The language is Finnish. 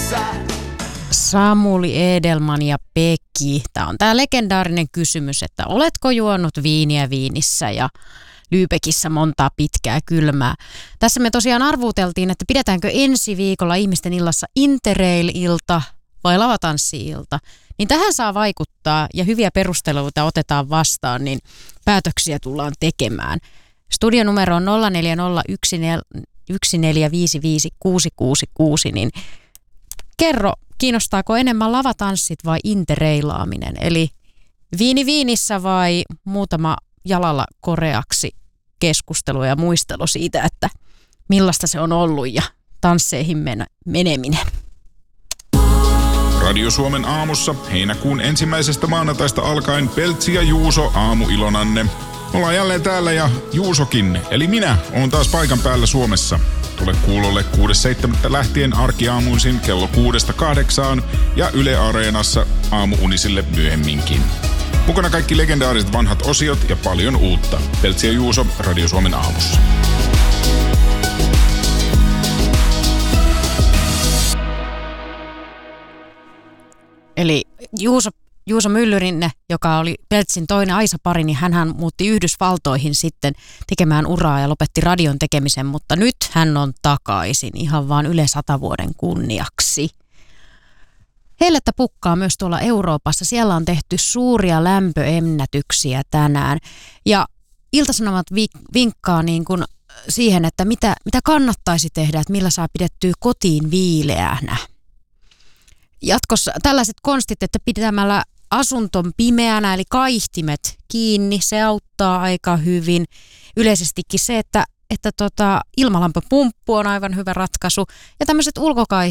Samuli Edelman ja Pekki. Tämä on tämä legendaarinen kysymys, että oletko juonut viiniä Viinissä ja Lübeckissä montaa pitkää kylmää. Tässä me tosiaan arvuuteltiin, että pidetäänkö ensi viikolla ihmisten illassa Interrail-ilta vai lavatanssi-ilta. Niin tähän saa vaikuttaa ja hyviä perusteluita otetaan vastaan, niin päätöksiä tullaan tekemään. Studionumero on 0401455666, niin kerro, kiinnostaako enemmän lavatanssit vai interreilaaminen? Eli viini Viinissä vai muutama jalalla koreaksi keskustelu ja muistelu siitä, että millaista se on ollut ja tansseihin meneminen. Radio Suomen aamussa heinäkuun 1. maanantaista alkaen Peltsi ja Juuso aamuilonanne. Ollaan jälleen täällä ja Juusokin, eli minä, oon taas paikan päällä Suomessa. Tule kuulolle 6.7. lähtien arkiaamuisin kello 6-8 ja Yle Areenassa aamuunisille myöhemminkin. Mukana kaikki legendaariset vanhat osiot ja paljon uutta. Peltsi ja Juuso Radio Suomen aamussa. Eli Juuso Myllyrinne, joka oli Peltsin toinen aisapari, niin hänhän muutti Yhdysvaltoihin sitten tekemään uraa ja lopetti radion tekemisen, mutta nyt hän on takaisin ihan vaan Yle 100 vuoden kunniaksi. Hellettä pukkaa myös tuolla Euroopassa. Siellä on tehty suuria lämpöennätyksiä tänään. Ja Ilta-Sanomat vinkkaa niin kuin siihen, että mitä kannattaisi tehdä, että millä saa pidettyä kotiin viileänä. Jatkossa tällaiset konstit, että pitämällä asunton pimeänä, eli kaihtimet kiinni, se auttaa aika hyvin. Yleisestikin se, että ilmalämpöpumppu on aivan hyvä ratkaisu. Ja tämmöiset